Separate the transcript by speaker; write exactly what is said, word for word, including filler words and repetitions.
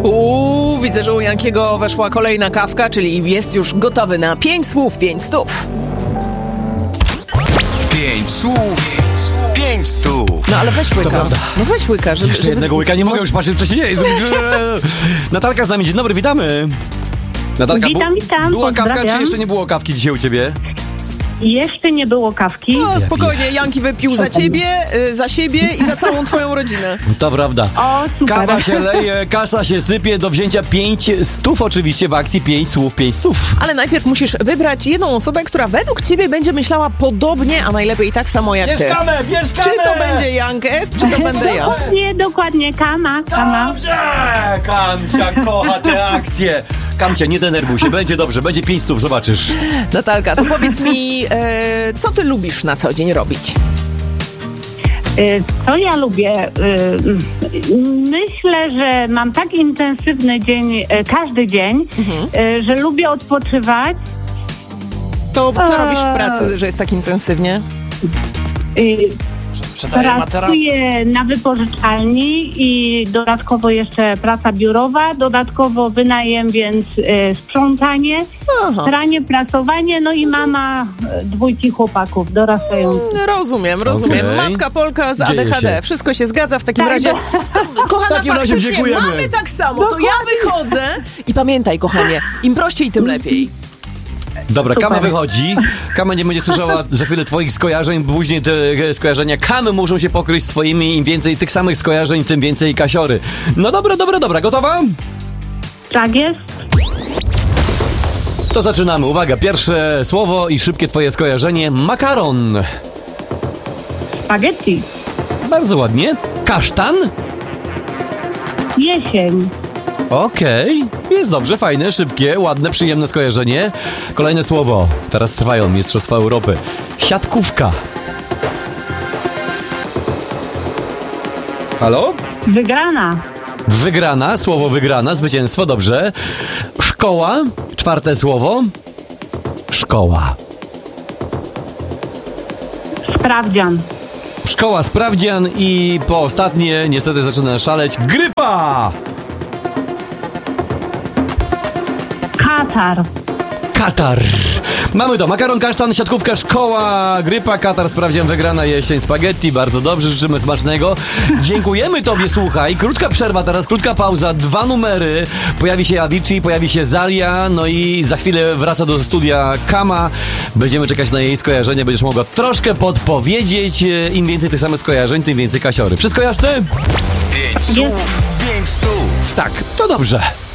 Speaker 1: Uuu, widzę, że u Jankiego weszła kolejna kawka, czyli jest już gotowy na pięć słów, pięć stów.
Speaker 2: Pięć słów, pięć stów.
Speaker 1: No ale weź łyka. No weź łyka, żeby...
Speaker 3: Jeszcze
Speaker 1: żeby...
Speaker 3: jednego łyka, nie mogę już patrzeć, co się dzieje. Natalka z nami, dzień dobry, witamy. Natalka,
Speaker 4: Witam, witam,
Speaker 3: była kawka,
Speaker 4: pozdrawiam.
Speaker 3: czy jeszcze nie było kawki dzisiaj u ciebie?
Speaker 4: Jeszcze nie było kawki.
Speaker 1: No spokojnie, Janki wypił za ciebie, y, za siebie i za całą twoją rodzinę.
Speaker 3: To prawda.
Speaker 4: O, super.
Speaker 3: Kawa się leje, kasa się sypie, do wzięcia pięć stów oczywiście w akcji pięć słów, pięć stów.
Speaker 1: Ale najpierw musisz wybrać jedną osobę, która według ciebie będzie myślała podobnie, a najlepiej tak samo jak ty.
Speaker 3: Kamę, bierz kamę!
Speaker 1: Czy to będzie Jank S, czy to będę ja?
Speaker 4: Dokładnie, dokładnie. Kama, kama.
Speaker 3: Dobrze! Kamcia kocha te akcje. Kamcia, nie denerwuj się, będzie dobrze, będzie pięć stów, zobaczysz.
Speaker 1: Natalka, to powiedz mi, e, co ty lubisz na co dzień robić?
Speaker 4: Y, Co ja lubię? Y, Myślę, że mam tak intensywny dzień, y, każdy dzień, y, że lubię odpoczywać.
Speaker 1: To co
Speaker 4: Eee.
Speaker 1: robisz w pracy, że jest tak intensywnie?
Speaker 4: Y,
Speaker 3: Sprzedaję
Speaker 4: Pracuję na wypożyczalni i dodatkowo jeszcze praca biurowa, dodatkowo wynajem, więc y, sprzątanie,
Speaker 1: Aha.
Speaker 4: pranie, prasowanie, no i mama y, dwójki chłopaków dorastających.
Speaker 1: Rozumiem, rozumiem.
Speaker 3: Okej.
Speaker 1: Matka Polka z
Speaker 3: Dzieje
Speaker 1: A D H D.
Speaker 3: się.
Speaker 1: Wszystko się zgadza w takim
Speaker 4: Tak,
Speaker 1: razie. No, kochana,
Speaker 3: W takim razie
Speaker 1: faktycznie
Speaker 3: dziękujemy.
Speaker 1: mamy tak samo. To ja wychodzę i pamiętaj, kochanie, im prościej, tym lepiej.
Speaker 3: Dobra,
Speaker 4: Super.
Speaker 3: Kama wychodzi. Kama nie będzie słyszała za chwilę twoich skojarzeń, później te e, skojarzenia Kamy muszą się pokryć z twoimi. Im więcej tych samych skojarzeń, tym więcej kasiory. No dobra, dobra, dobra, gotowa?
Speaker 4: Tak jest?
Speaker 3: To zaczynamy. Uwaga, pierwsze słowo i szybkie twoje skojarzenie. Makaron.
Speaker 4: Spaghetti.
Speaker 3: Bardzo ładnie. Kasztan.
Speaker 4: Jesień.
Speaker 3: Okej, jest dobrze, fajne, szybkie, ładne, przyjemne skojarzenie. Kolejne słowo. Teraz trwają Mistrzostwa Europy. Siatkówka. Halo?
Speaker 4: Wygrana.
Speaker 3: Wygrana, słowo wygrana, zwycięstwo, dobrze. Szkoła, czwarte słowo. Szkoła.
Speaker 4: Sprawdzian.
Speaker 3: Szkoła, sprawdzian i po ostatnie, niestety zaczyna szaleć, grypa!
Speaker 4: Katar.
Speaker 3: Katar. Mamy to. Makaron, kasztan, siatkówka, szkoła, grypa, Katar, sprawdzian, wygrana jesień, spaghetti. Bardzo dobrze, życzymy smacznego. Dziękujemy tobie, słuchaj. Krótka przerwa, teraz krótka pauza, dwa numery. Pojawi się Avicii, pojawi się Zalia, no i za chwilę wraca do studia Kama. Będziemy czekać na jej skojarzenie, będziesz mogła troszkę podpowiedzieć. Im więcej tych samych skojarzeń, tym więcej kasiory. Wszystko jasne?
Speaker 2: Pięć słów, pięć stów.
Speaker 3: Tak, to dobrze.